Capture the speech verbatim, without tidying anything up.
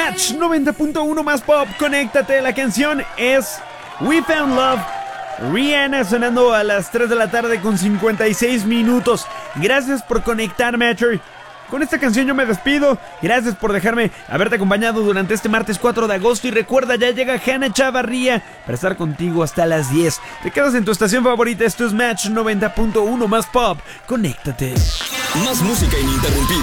Match noventa punto uno más pop, conéctate. La canción es We Found Love, Rihanna, sonando a las tres de la tarde con cincuenta y seis minutos. Gracias por conectar, Matcher. Con esta canción yo me despido. Gracias por dejarme haberte acompañado durante este martes cuatro de agosto. Y recuerda, ya llega Hanna Chavarría para estar contigo hasta las diez. Te quedas en tu estación favorita. Esto es Match noventa punto uno más pop. Conéctate. Más música ininterrumpida.